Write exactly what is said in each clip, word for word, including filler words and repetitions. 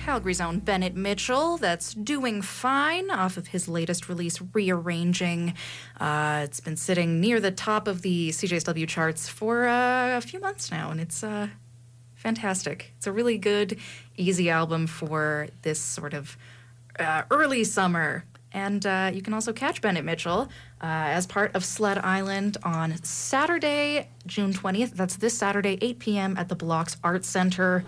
Calgary's own Bennett Mitchell. That's Doing Fine off of his latest release, Rearranging. Uh, it's been sitting near the top of the C J S W charts for uh, a few months now, and it's uh, fantastic. It's a really good, easy album for this sort of uh, early summer. And uh, you can also catch Bennett Mitchell uh, as part of Sled Island on Saturday, June twentieth. That's this Saturday, eight p.m. at the Blocks Arts Center.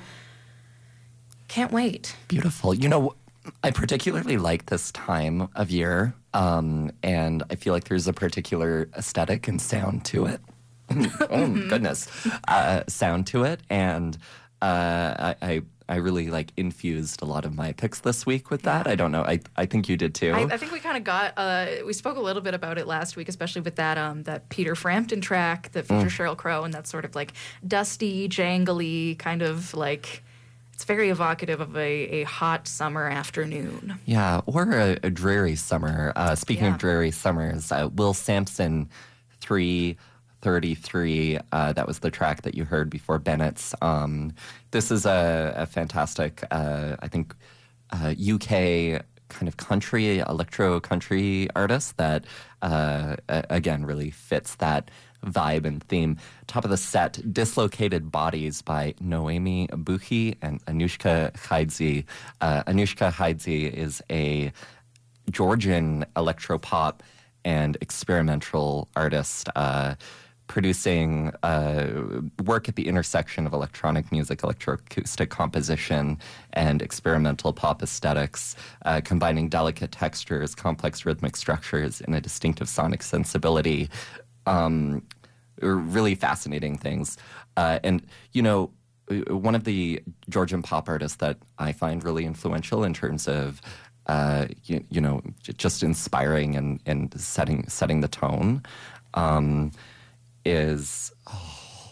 Can't wait. Beautiful. You know, I particularly like this time of year, um, and I feel like there's a particular aesthetic and sound to it. Oh, goodness. Uh, sound to it, and uh, I... I I really, like, infused a lot of my picks this week with that. I don't know. I I think you did, too. I, I think we kind of got, uh, we spoke a little bit about it last week, especially with that um, that Peter Frampton track that features mm. Sheryl Crow, and that sort of, like, dusty, jangly kind of, like, it's very evocative of a, a hot summer afternoon. Yeah, or a, a dreary summer. Uh, speaking yeah. of dreary summers, uh, Will Sampson, three thirty-three, uh, that was the track that you heard before Bennett's. Um, this is a, a fantastic, uh, I think, uh, U K kind of country, electro-country artist that, uh, again, really fits that vibe and theme. Top of the set, Dislocated Bodies by Noemi Buchi and Anushka Haidzi. Uh, Anushka Haidzi is a Georgian electropop and experimental artist, uh, producing uh, work at the intersection of electronic music, electroacoustic composition, and experimental pop aesthetics, uh, combining delicate textures, complex rhythmic structures, and a distinctive sonic sensibility. Um, really fascinating things. Uh, and, you know, one of the Georgian pop artists that I find really influential in terms of Uh, you, you know, just inspiring and, and setting setting the tone, um, is oh.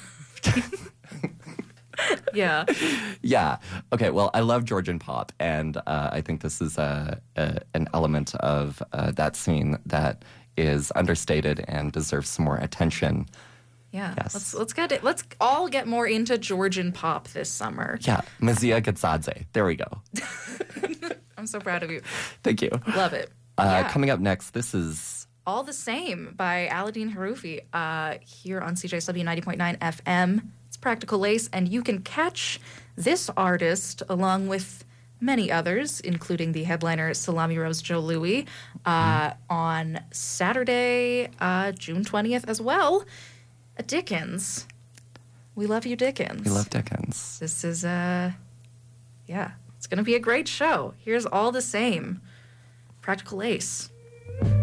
yeah, yeah. Okay, well, I love Georgian pop, and uh, I think this is a, a an element of uh, that scene that is understated and deserves some more attention. Yeah, yes. let's let's get it. Let's all get more into Georgian pop this summer. Yeah, Mazia Gatsadze. There we go. I'm so proud of you. Thank you. Love it. Uh, yeah. Coming up next, this is All the Same by Aladdin Haroufi uh, here on C J S W ninety point nine F M. It's Practical Lace, and you can catch this artist along with many others, including the headliner Salami Rose Joe Louis, uh, mm. on Saturday, uh, June twentieth as well at Dickens. We love you, Dickens. We love Dickens. This is, uh, yeah. It's going to be a great show. Here's All the Same. Practical Lace.